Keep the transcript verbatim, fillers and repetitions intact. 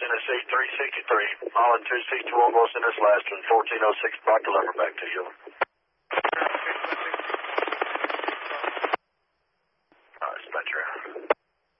Tennessee three sixty-three. Holland two sixty-one, we'll send this last one, fourteen oh six, Brock, deliver back to you.